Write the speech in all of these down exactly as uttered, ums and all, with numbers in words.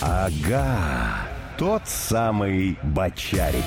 Ага, тот самый Бочарик.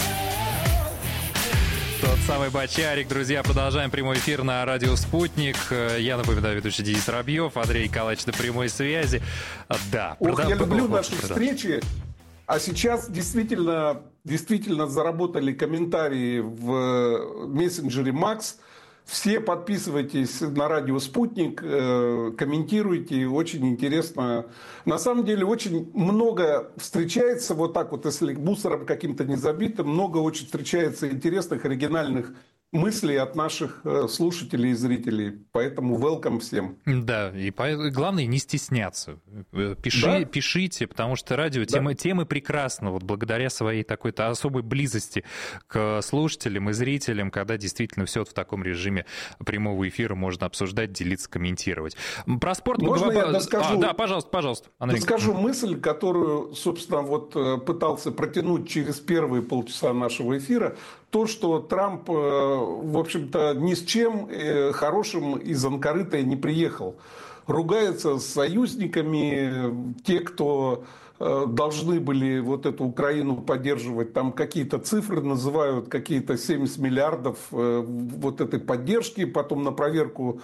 Тот самый Бочарик. Друзья, продолжаем прямой эфир на радио «Спутник». Я напоминаю, ведущий Денис Воробьев, Андрей Николаевич на прямой связи. Да. Ох, продав... я люблю Ох, наши продав... встречи. А сейчас действительно, действительно заработали комментарии в мессенджере Макс. Все подписывайтесь на радио «Спутник», комментируйте, очень интересно. На самом деле очень много встречается, вот так вот, если мусором каким-то не забитым, много очень встречается интересных, оригинальных мыслей от наших слушателей и зрителей. Поэтому welcome всем. Да, и по... главное не стесняться. Пиши, да? Пишите, потому что радио, да. темы, темы прекрасны, вот благодаря своей такой-то особой близости к слушателям и зрителям, когда действительно все в таком режиме прямого эфира можно обсуждать, делиться, комментировать. Про спорт... Можно мы... я доскажу? А, да, пожалуйста, пожалуйста. Андрей. Доскажу мысль, которую, собственно, вот пытался протянуть через первые полчаса нашего эфира. То, что Трамп, в общем-то, ни с чем хорошим из Анкары-то не приехал. Ругается с союзниками, те, кто должны были вот эту Украину поддерживать, там какие-то цифры называют, какие-то семьдесят миллиардов вот этой поддержки, потом на проверку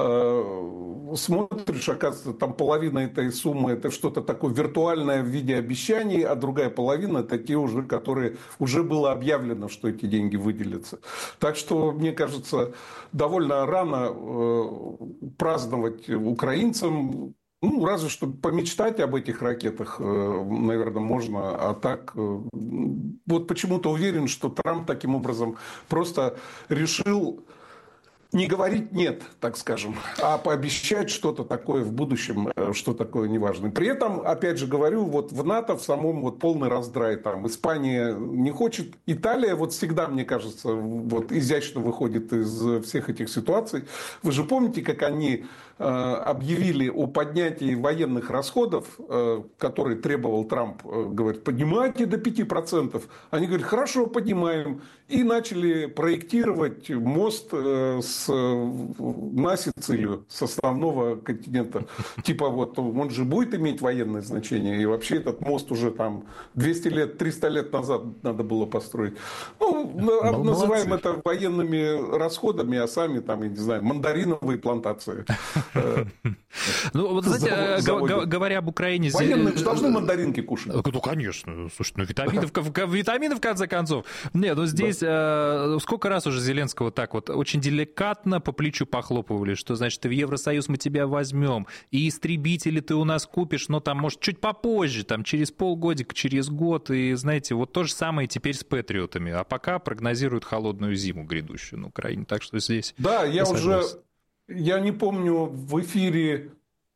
смотришь, оказывается, там половина этой суммы это что-то такое виртуальное в виде обещаний, а другая половина это те уже, которые уже было объявлено, что эти деньги выделятся. Так что, мне кажется, довольно рано праздновать украинцам. Ну, разве что помечтать об этих ракетах, наверное, можно. А так, вот почему-то уверен, что Трамп таким образом просто решил не говорить «нет», так скажем, а пообещать что-то такое в будущем, что такое неважное. При этом, опять же говорю, вот в НАТО в самом вот полный раздрай. Там Испания не хочет, Италия вот всегда, мне кажется, вот изящно выходит из всех этих ситуаций. Вы же помните, как они объявили о поднятии военных расходов, которые требовал Трамп, говорит, поднимайте до пяти процентов. Они говорят, хорошо, поднимаем. И начали проектировать мост с, на Сицилию, с основного континента. Типа вот он же будет иметь военное значение. И вообще этот мост уже там двести лет, триста лет назад надо было построить. Ну, Молодцы. Называем это военными расходами, а сами там, я не знаю, мандариновые плантации. Ну, вот, знаете, говоря об Украине... Военные же должны мандаринки кушать. Ну, конечно. Слушай, ну, витамины, витамины в конце концов. Не, ну, здесь да. сколько раз уже Зеленского так вот очень деликатно по плечу похлопывали, что, значит, в Евросоюз мы тебя возьмем, и истребители ты у нас купишь, но там, может, чуть попозже, там, через полгодика, через год, и, знаете, вот то же самое теперь с патриотами. А пока прогнозируют холодную зиму грядущую на Украине, так что здесь... Да, я уже... Я не помню в эфире,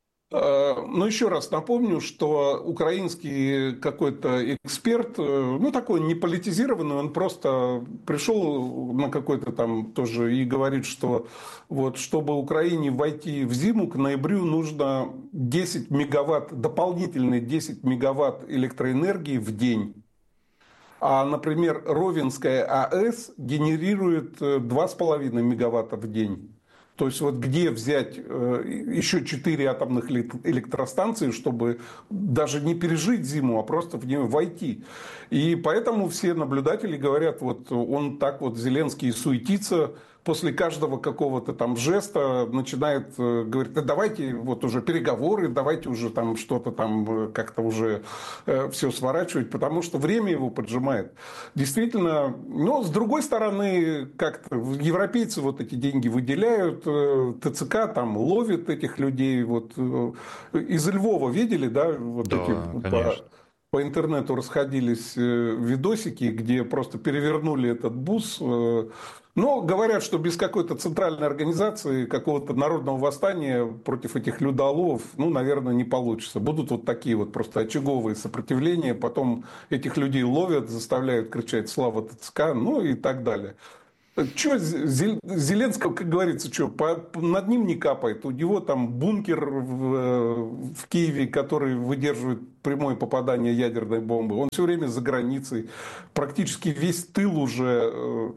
но еще раз напомню, что украинский какой-то эксперт, ну такой не политизированный, он просто пришел на какой-то там тоже и говорит, что вот чтобы Украине войти в зиму к ноябрю нужно десять мегаватт, дополнительные десять мегаватт электроэнергии в день. А, например, Ровенская АЭС генерирует два с половиной мегаватта в день. То есть, вот где взять еще четыре атомных электростанции, чтобы даже не пережить зиму, а просто в нее войти. И поэтому все наблюдатели говорят, вот он так вот, Зеленский, суетится, после каждого какого-то там жеста начинает говорить, да давайте вот уже переговоры, давайте уже там что-то там как-то уже э, все сворачивать, потому что время его поджимает. Действительно, но с другой стороны, как-то европейцы вот эти деньги выделяют, э, ТЦК там ловит этих людей. Вот, э, из Львова видели, да, вот да, эти... конечно. По интернету расходились видосики, где просто перевернули этот бус. Но говорят, что без какой-то центральной организации, какого-то народного восстания против этих людоловов, ну, наверное, не получится. Будут вот такие вот просто очаговые сопротивления, потом этих людей ловят, заставляют кричать «Слава ТЦК», ну и так далее. Что Зеленского, как говорится, что над ним не капает. У него там бункер в, в Киеве, который выдерживает прямое попадание ядерной бомбы. Он все время за границей. Практически весь тыл уже,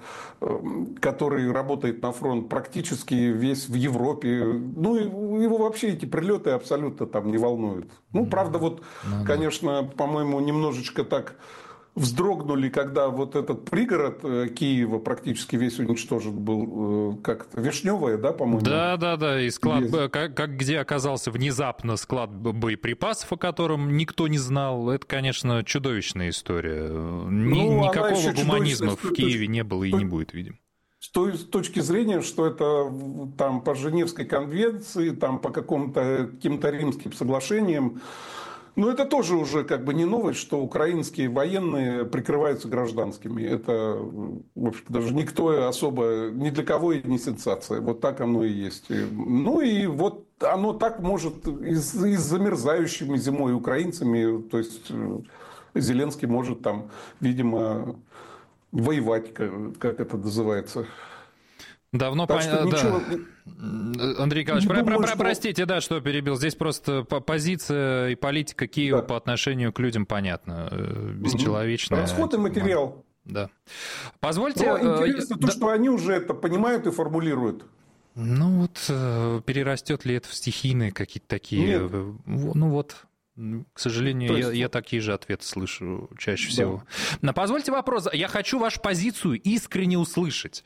который работает на фронт, практически весь в Европе. Ну, его вообще эти прилеты абсолютно там не волнуют. Ну, правда, вот, конечно, по-моему, немножечко так... вздрогнули, когда вот этот пригород Киева практически весь уничтожен был, как-то Вишневая, да, по-моему? Да, да, да, и склад, как, как где оказался внезапно склад боеприпасов, о котором никто не знал, это, конечно, чудовищная история. Ни, ну, никакого гуманизма в Киеве не было и не будет, видимо. С той с точки зрения, что это там по Женевской конвенции, там по каким-то, каким-то римским соглашениям. Но это тоже уже как бы не новость, что украинские военные прикрываются гражданскими. Это, в общем, даже никто особо, ни для кого и не сенсация. Вот так оно и есть. Ну и вот оно так может и с, и с замерзающими зимой украинцами. То есть Зеленский может там, видимо, воевать, как, как это называется. Давно понятно, ничего... да. Андрей Николаевич, про, думаю, про, что... простите, да, что перебил. Здесь просто позиция и политика Киева да. по отношению к людям понятна. Бесчеловечная. Расходный материал. Да. Позвольте... Но интересно то, да... что они уже это понимают и формулируют. Ну вот, перерастет ли это в стихийные какие-то такие... Нет. Ну вот... К сожалению, есть... я, я такие же ответы слышу чаще да. всего. Но позвольте вопрос. Я хочу вашу позицию искренне услышать.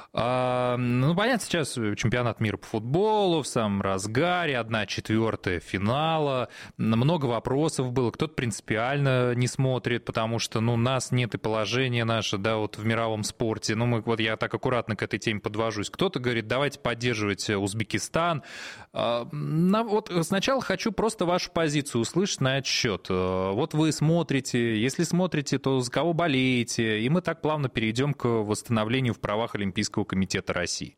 А, ну, понятно, сейчас чемпионат мира по футболу в самом разгаре, одна четвертая финала. Много вопросов было. Кто-то принципиально не смотрит, потому что ну, нас нет и положения наше, да, вот в мировом спорте. Ну, мы, вот я так аккуратно к этой теме подвожусь. Кто-то говорит, давайте поддерживать Узбекистан. А, на, вот сначала хочу просто вашу позицию услышать на этот счет. Вот вы смотрите, если смотрите, то за кого болеете? И мы так плавно перейдем к восстановлению в правах Олимпийского комитета России.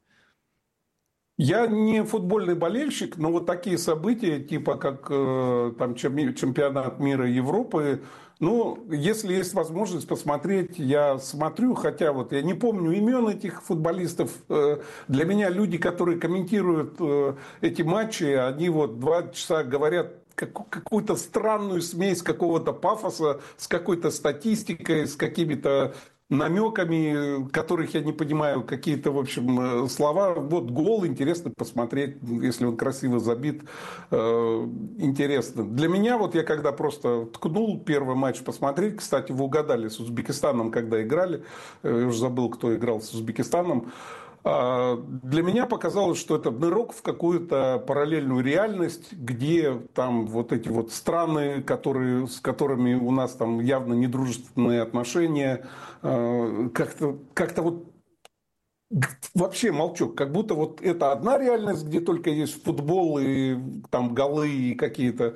Я не футбольный болельщик, но вот такие события, типа как там, чемпионат мира Европы, ну, если есть возможность посмотреть, я смотрю, хотя вот я не помню имен этих футболистов. Для меня люди, которые комментируют эти матчи, они вот два часа говорят какую-то странную смесь какого-то пафоса с какой-то статистикой, с какими-то намеками, которых я не понимаю, какие-то, в общем, слова. Вот гол, интересно посмотреть, если он красиво забит, э, интересно. Для меня, вот я когда просто ткнул первый матч посмотреть, кстати, вы угадали с Узбекистаном, когда играли, я уже забыл, кто играл с Узбекистаном, для меня показалось, что это нырок в какую-то параллельную реальность, где там вот эти вот страны, которые, с которыми у нас там явно недружественные отношения, как-то, как-то вот вообще молчок, как будто вот это одна реальность, где только есть футбол и там голы и какие-то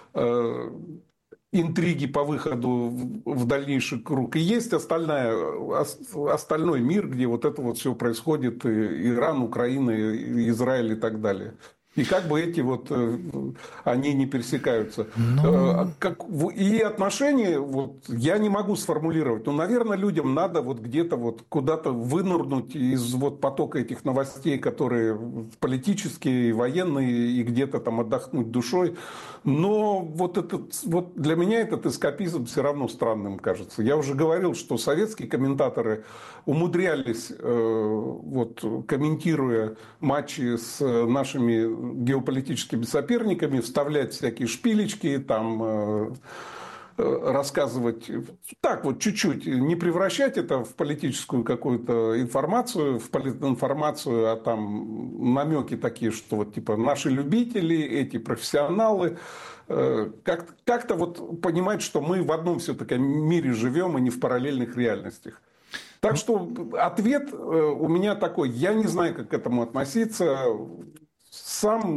интриги по выходу в дальнейший круг. И есть остальная, остальной мир, где вот это вот все происходит, Иран, Украина, Израиль и так далее. И как бы эти вот, они не пересекаются. Но... Как, и отношения, вот, я не могу сформулировать. Но, наверное, людям надо вот где-то вот куда-то вынырнуть из вот потока этих новостей, которые политические, военные, и где-то там отдохнуть душой. Но вот, этот, вот для меня этот эскапизм все равно странным кажется. Я уже говорил, что советские комментаторы умудрялись, вот, комментируя матчи с нашими геополитическими соперниками, вставлять всякие шпилечки, там, рассказывать так вот чуть-чуть, не превращать это в политическую какую-то информацию, в политинформацию, а там намеки такие, что вот типа наши любители, эти профессионалы, как- как-то вот понимать, что мы в одном все-таки мире живем, и не в параллельных реальностях. Так что ответ у меня такой, я не знаю, как к этому относиться. Сам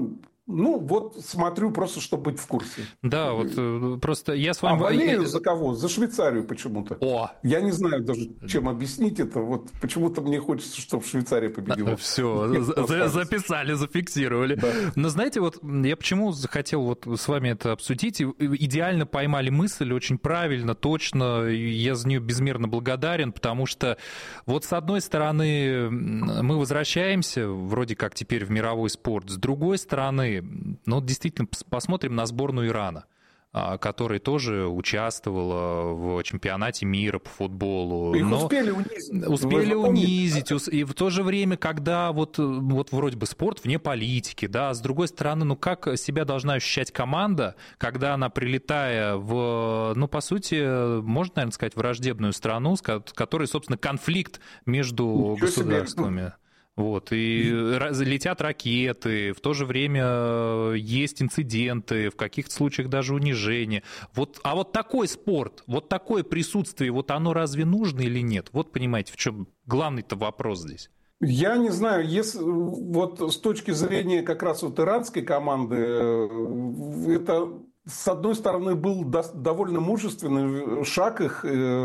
Ну, вот смотрю просто, чтобы быть в курсе. Да, вот просто я с вами... А болею за кого? За Швейцарию почему-то. О! Я не знаю даже, чем объяснить это. Вот почему-то мне хочется, чтобы Швейцария победила. Все, записали, зафиксировали. Да. Но знаете, вот я почему захотел вот с вами это обсудить. Идеально поймали мысль, очень правильно, точно. Я за нее безмерно благодарен, потому что вот с одной стороны мы возвращаемся вроде как теперь в мировой спорт, с другой стороны, ну, действительно, посмотрим на сборную Ирана, которая тоже участвовала в чемпионате мира по футболу. Их но успели унизить. Успели унизить. И в то же время, когда вот, вот вроде бы спорт вне политики, да, а с другой стороны, ну как себя должна ощущать команда, когда она, прилетая в, ну, по сути, можно, наверное, сказать, враждебную страну, с которой, собственно, конфликт между Ничего государствами. Себе. Вот, и летят ракеты, в то же время есть инциденты, в каких-то случаях даже унижение. Вот, а вот такой спорт, вот такое присутствие, вот оно разве нужно или нет? Вот понимаете, в чем главный-то вопрос здесь? Я не знаю, если вот с точки зрения как раз вот иранской команды, это... С одной стороны, был довольно мужественный шаг их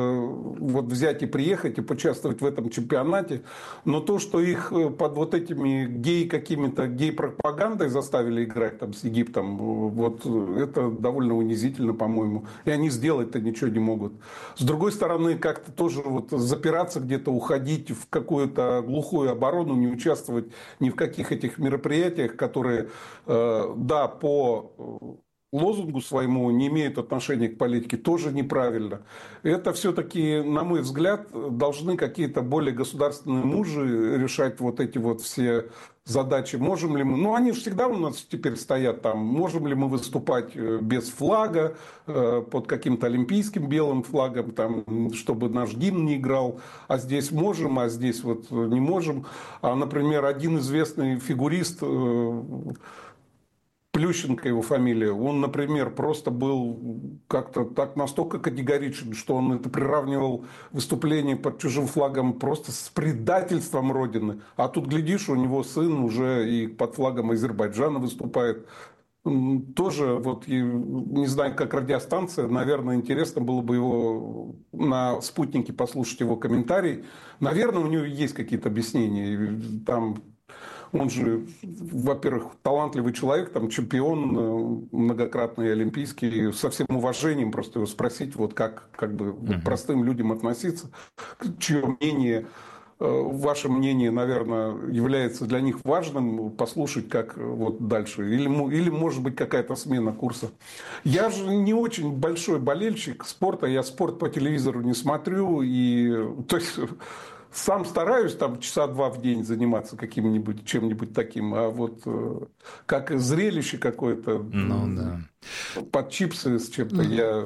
вот взять и приехать и поучаствовать в этом чемпионате, но то, что их под вот этими гей какими-то гей-пропагандой заставили играть там с Египтом, вот это довольно унизительно, по-моему, и они сделать-то ничего не могут. С другой стороны, как-то тоже вот запираться где-то, уходить в какую-то глухую оборону, не участвовать ни в каких этих мероприятиях, которые, да, по лозунгу своему не имеют отношения к политике, тоже неправильно. Это все-таки, на мой взгляд, должны какие-то более государственные мужи решать вот эти вот все задачи. Можем ли мы, ну они же всегда у нас теперь стоят там, можем ли мы выступать без флага, под каким-то олимпийским белым флагом, там, чтобы наш гимн не играл, а здесь можем, а здесь вот не можем. А, например, один известный фигурист, Плющенко его фамилия, он, например, просто был как-то так настолько категоричен, что он это приравнивал выступление под чужим флагом просто с предательством Родины. А тут, глядишь, у него сын уже и под флагом Азербайджана выступает. Тоже, вот, не знаю, как радиостанция, наверное, интересно было бы его на спутнике послушать его комментарий. Наверное, у него есть какие-то объяснения. Там... Он же, во-первых, талантливый человек, там, чемпион многократный олимпийский, со всем уважением просто его спросить, вот как, как бы uh-huh. к простым людям относиться, чье мнение, ваше мнение, наверное, является для них важным, послушать, как вот дальше. Или, или может быть, какая-то смена курса. Я же не очень большой болельщик спорта, я спорт по телевизору не смотрю, и, то есть... Сам стараюсь там часа два в день заниматься каким-нибудь, чем-нибудь таким, а вот как зрелище какое-то, ну, да. под чипсы с чем-то я...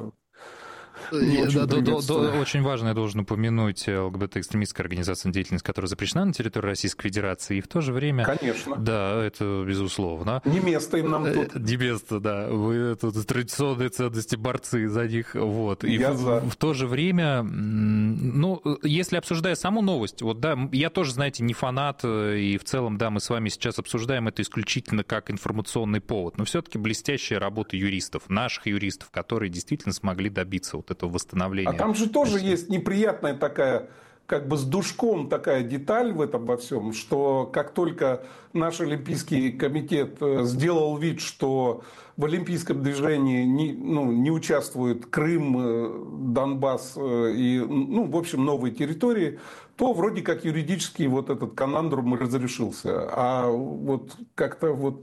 Очень, да, до, до, очень важно, я должен упомянуть ЛГБТ-экстремистская организация, деятельность, которая запрещена на территории Российской Федерации, и в то же время... Конечно. Да, это безусловно. Не место им нам тут. Не место, да. Вы тут традиционные ценности, борцы за них. Вот. И я в, за. в то же время, ну, если обсуждая саму новость, вот, да, я тоже, знаете, не фанат, и в целом, да, мы с вами сейчас обсуждаем это исключительно как информационный повод, но все-таки блестящая работа юристов, наших юристов, которые действительно смогли добиться вот этого восстановления. А там же тоже есть неприятная такая, как бы с душком такая деталь в этом во всем, что как только наш Олимпийский комитет сделал вид, что в олимпийском движении не, ну, не участвует Крым, Донбасс и, ну, в общем, новые территории, то вроде как юридически вот этот конандрум разрешился. А вот как-то вот...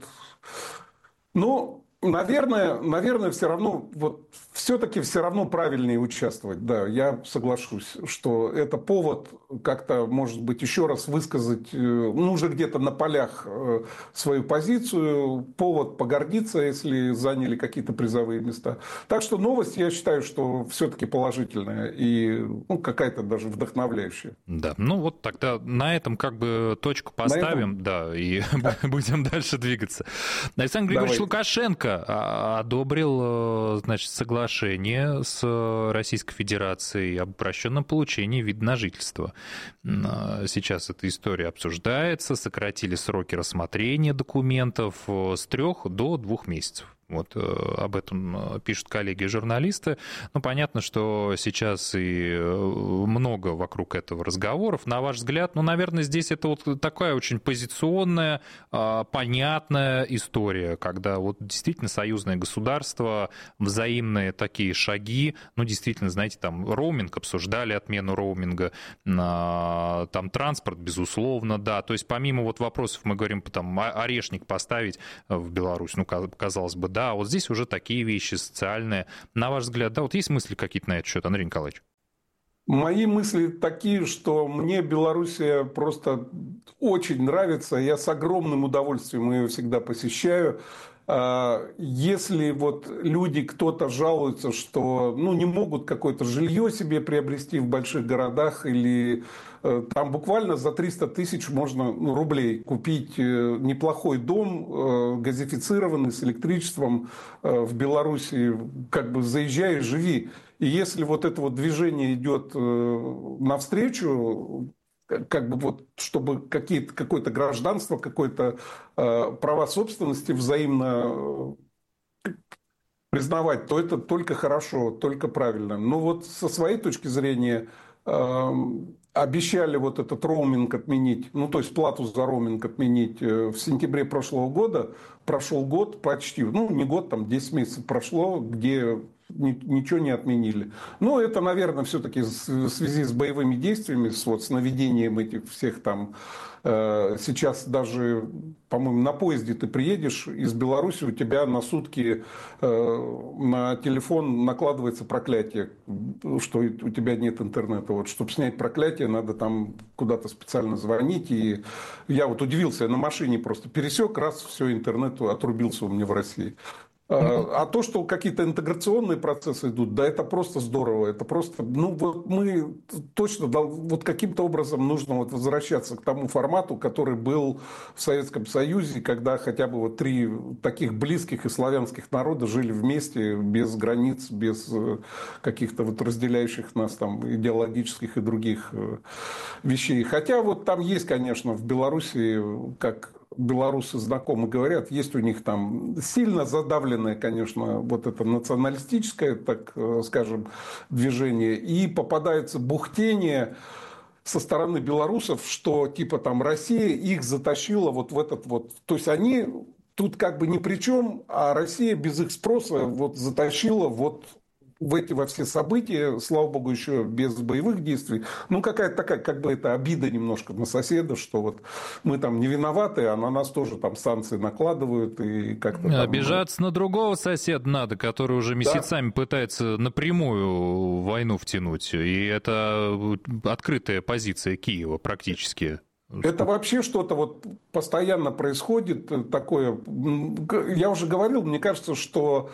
Ну, наверное, наверное, все равно, вот, все-таки все равно правильнее участвовать. Да, я соглашусь, что это повод как-то, может быть, еще раз высказать, ну, уже где-то на полях свою позицию, повод погордиться, если заняли какие-то призовые места. Так что новость, я считаю, что все-таки положительная и, ну, какая-то даже вдохновляющая. Да, ну вот тогда на этом как бы точку поставим, да, и будем дальше двигаться. Александр Григорьевич Лукашенко а, одобрил, значит, соглашение с Российской Федерацией об упрощенном получении вида на жительство. Сейчас эта история обсуждается, сократили сроки рассмотрения документов с трех до двух месяцев. Вот об этом пишут коллеги-журналисты. Ну, понятно, что сейчас и много вокруг этого разговоров. На ваш взгляд, ну, наверное, здесь это вот такая очень позиционная, понятная история, когда вот действительно союзное государство, взаимные такие шаги, ну, действительно, знаете, там роуминг, обсуждали отмену роуминга, там транспорт, безусловно, да. То есть помимо вот вопросов, мы говорим, там, орешник поставить в Беларусь, ну, казалось бы, да, вот здесь уже такие вещи социальные. На ваш взгляд, да, вот есть мысли какие-то на этот счет, Андрей Николаевич? Мои мысли такие, что мне Белоруссия просто очень нравится. Я с огромным удовольствием ее всегда посещаю. Если вот люди, кто-то жалуется, что ну, не могут какое-то жилье себе приобрести в больших городах, или там буквально за триста тысяч можно, ну, рублей купить неплохой дом, газифицированный, с электричеством в Беларуси, как бы заезжай и живи. И если вот это вот движение идет навстречу, как бы вот, чтобы какие-то, какое-то гражданство, какое-то э, права собственности взаимно признавать, то это только хорошо, только правильно. Но вот со своей точки зрения э, обещали вот этот роуминг отменить, ну то есть плату за роуминг отменить в сентябре прошлого года. Прошел год почти, ну не год, там десять месяцев прошло, где ничего не отменили. Но это, наверное, все-таки в связи с боевыми действиями, с, вот, с наведением этих всех там... Э, сейчас даже, по-моему, на поезде ты приедешь из Беларуси, у тебя на сутки э, на телефон накладывается проклятие, что у тебя нет интернета. Вот, чтобы снять проклятие, надо там куда-то специально звонить. И я вот удивился, я на машине просто пересек, раз, все, интернет отрубился у меня в России. А то, что какие-то интеграционные процессы идут, да, это просто здорово. Это просто, ну, вот мы точно, вот каким-то образом нужно вот возвращаться к тому формату, который был в Советском Союзе, когда хотя бы вот три таких близких и славянских народа жили вместе, без границ, без каких-то вот разделяющих нас там идеологических и других вещей. Хотя вот там есть, конечно, в Беларуси, как белорусы знакомы говорят, есть у них там сильно задавленное, конечно, вот это националистическое, так скажем, движение, и попадается бухтение со стороны белорусов, что типа там Россия их затащила вот в этот вот, то есть они тут как бы ни при чем, а Россия без их спроса вот затащила вот в эти во все события, слава богу, еще без боевых действий. Ну, какая-то такая, как бы это обида немножко на соседа, что вот мы там не виноваты, а на нас тоже там санкции накладывают. И как-то там... Обижаться на другого соседа надо, который уже месяцами, да, пытается напрямую войну втянуть. И это открытая позиция Киева практически. Это вообще что-то вот постоянно происходит такое. Я уже говорил, мне кажется, что...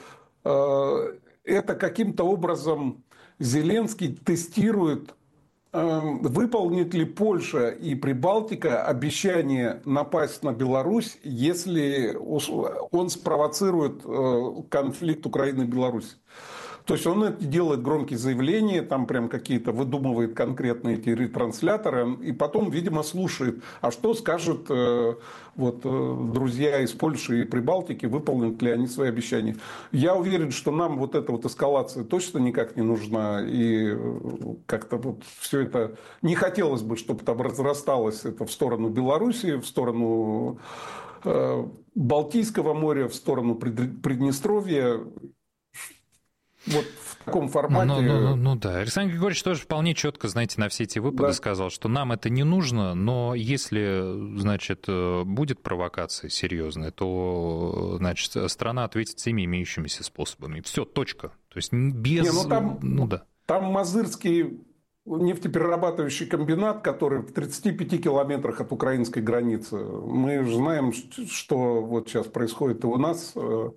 это каким-то образом Зеленский тестирует, выполнит ли Польша и Прибалтика обещание напасть на Беларусь, если он спровоцирует конфликт Украины и Беларуси. То есть он это делает громкие заявления, там прям какие-то выдумывает конкретные эти ретрансляторы, и потом, видимо, слушает, а что скажут вот, друзья из Польши и Прибалтики, выполнят ли они свои обещания. Я уверен, что нам вот эта вот эскалация точно никак не нужна, и как-то вот все это не хотелось бы, чтобы там разрасталось это в сторону Белоруссии, в сторону Балтийского моря, в сторону Приднестровья. Вот в таком формате. Ну, ну, ну, ну да. Александр Григорьевич тоже вполне четко, знаете, на все эти выпады, да, сказал, что нам это не нужно, но если, значит, будет провокация серьезная, то, значит, страна ответит всеми имеющимися способами. Все, точка. То есть без... Не, ну, там, ну да. Там Мазырский нефтеперерабатывающий комбинат, который в тридцати пяти километрах от украинской границы. Мы же знаем, что вот сейчас происходит и у нас,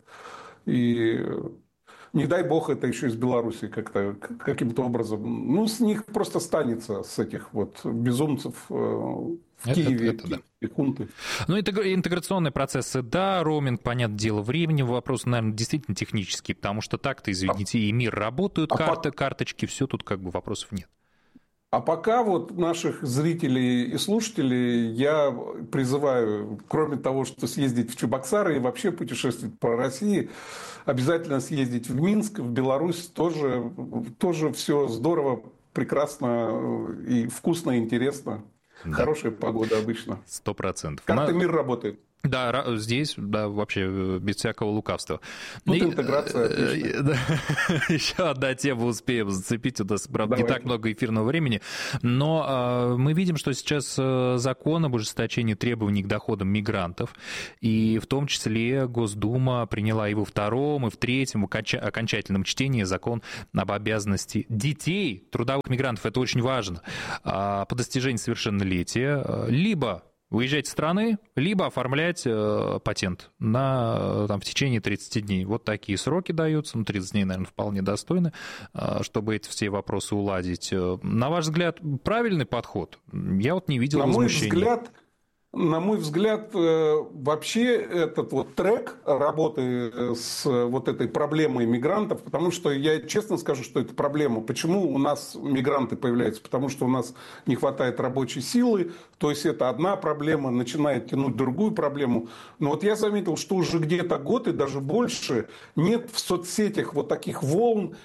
и... Не дай бог, это еще из Беларуси как-то, каким-то образом. Ну, с них просто станется, с этих вот безумцев в это, Киеве это, это, да. хунты. Ну, интеграционные процессы, да, роуминг, понятное дело, времени, вопрос, наверное, действительно технический, потому что так-то, извините, и МИР работают, а карты, по... карточки, все, тут как бы вопросов нет. А пока вот наших зрителей и слушателей я призываю, кроме того, что съездить в Чебоксары и вообще путешествовать по России, обязательно съездить в Минск, в Беларусь, тоже, тоже все здорово, прекрасно и вкусно, и интересно. Да. Хорошая погода обычно. Сто процентов. Карта МИР работает. Да, здесь, да, вообще без всякого лукавства. Тут и, интеграция отлично. Да, еще одна тема успеем зацепить. У нас, правда, Давайте. не так много эфирного времени. Но э, мы видим, что сейчас закон об ужесточении требований к доходам мигрантов, и в том числе Госдума приняла и во втором, и в третьем окончательном чтении закон об обязанности детей, трудовых мигрантов, это очень важно, по достижении совершеннолетия, либо выезжать из страны, либо оформлять э, патент на, там, в течение тридцати дней. Вот такие сроки даются, ну, тридцать дней, наверное, вполне достойны, э, чтобы эти все вопросы уладить. На ваш взгляд, правильный подход? Я вот не видел на возмущения. Мой взгляд, на мой взгляд, вообще этот вот трек работы с вот этой проблемой мигрантов, потому что я честно скажу, что это проблема. Почему у нас мигранты появляются? Потому что у нас не хватает рабочей силы, то есть это одна проблема, начинает тянуть другую проблему. Но вот я заметил, что уже где-то год и даже больше нет в соцсетях вот таких волн,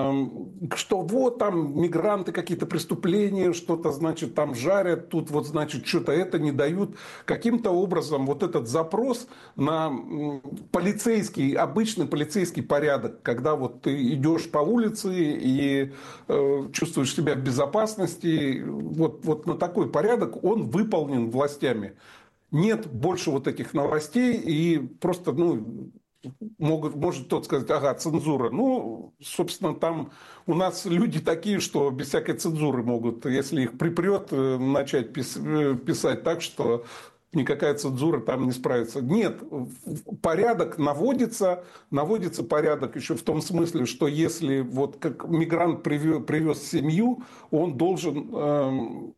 что вот там мигранты какие-то преступления, что-то, значит, там жарят, тут вот, значит, что-то это не дают. Каким-то образом вот этот запрос на полицейский, обычный полицейский порядок, когда вот ты идешь по улице и э, чувствуешь себя в безопасности, вот, вот на такой порядок он выполнен властями. Нет больше вот этих новостей, и просто, ну, могут, может кто-то сказать, ага, цензура. Ну, собственно, там у нас люди такие, что без всякой цензуры могут, если их припрет, начать писать так, что никакая цензура там не справится. Нет, порядок наводится, наводится порядок еще в том смысле, что если вот как мигрант привез, привез семью, он должен эм,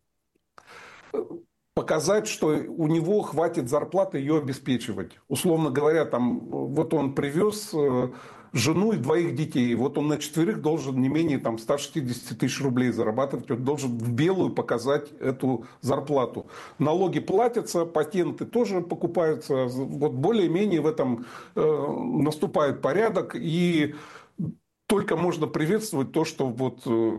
показать, что у него хватит зарплаты ее обеспечивать. Условно говоря, там, вот он привез жену и двоих детей, вот он на четверых должен не менее там, сто шестьдесят тысяч рублей зарабатывать, он должен в белую показать эту зарплату. Налоги платятся, патенты тоже покупаются, вот более-менее в этом э, наступает порядок, и только можно приветствовать то, что вот... Э,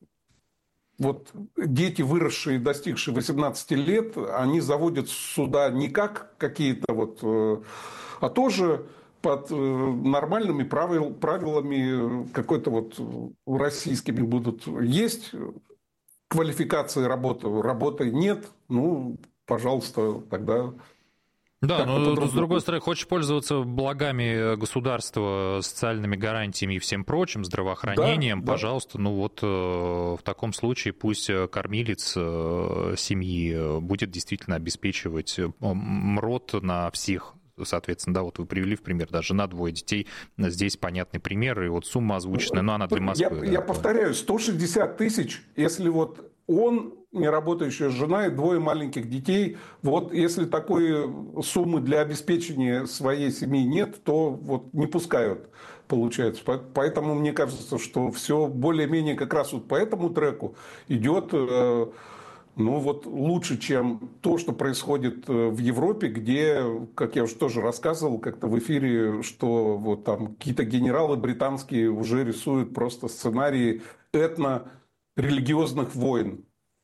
Вот дети, выросшие, достигшие восемнадцати лет, они заводят сюда не как какие-то вот, а тоже под нормальными правил, правилами какой-то вот российскими будут. Есть квалификации работы, работы нет, ну, пожалуйста, тогда... Да, но с другой стороны, хочешь пользоваться благами государства, социальными гарантиями и всем прочим, здравоохранением, да, пожалуйста, да. Ну вот в таком случае пусть кормилец семьи будет действительно обеспечивать МРОТ на всех. Соответственно, да, вот вы привели в пример, да, жена, двое детей, здесь понятный пример, и вот сумма озвученная, но она для Москвы. Я, да, я повторяю, сто шестьдесят тысяч, если вот он, неработающая жена и двое маленьких детей, вот если такой суммы для обеспечения своей семьи нет, то вот не пускают, получается. Поэтому мне кажется, что все более-менее как раз вот по этому треку идет... Ну вот лучше, чем то, что происходит в Европе, где, как я уже тоже рассказывал как-то в эфире, что вот там какие-то генералы британские уже рисуют просто сценарии этно-религиозных войн.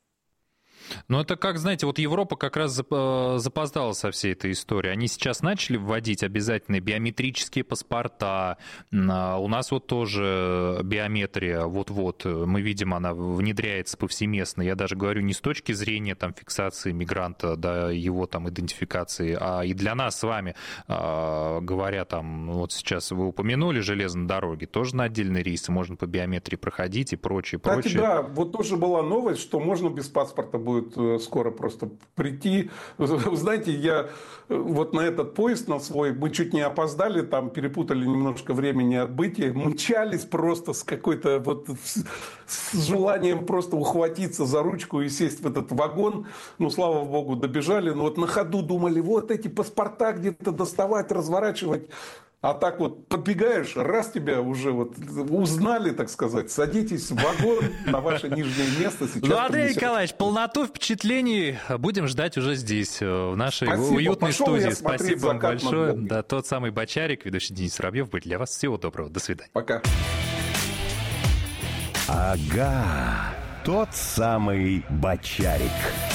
Ну, это как, знаете, вот Европа как раз запоздала со всей этой историей. Они сейчас начали вводить обязательные биометрические паспорта. У нас вот тоже биометрия, вот-вот, мы видим, она внедряется повсеместно. Я даже говорю не с точки зрения там, фиксации мигранта, да, его там идентификации, а и для нас с вами, говоря там, вот сейчас вы упомянули железные дороги, тоже на отдельные рейсы можно по биометрии проходить и прочее, Кстати, прочее. да, вот тоже была новость, что можно без паспорта будет будет скоро просто прийти. Вы знаете, я вот на этот поезд, на свой, мы чуть не опоздали, там перепутали немножко времени отбытия, мчались просто с какой-то вот, с желанием просто ухватиться за ручку и сесть в этот вагон. Ну, слава богу, добежали. Но вот на ходу думали, вот эти паспорта где-то доставать, разворачивать. А так вот подбегаешь, раз тебя уже вот узнали, так сказать, садитесь в вагон на ваше нижнее место. Сейчас ну, Андрей принесет... Николаевич, полноту впечатлений будем ждать уже здесь, в нашей Спасибо. уютной Пошел студии. я Спасибо вам большое. над Да, тот самый Бочарик, ведущий Денис Воробьев, был для вас. Всего доброго. До свидания. Пока. Ага, тот самый Бочарик.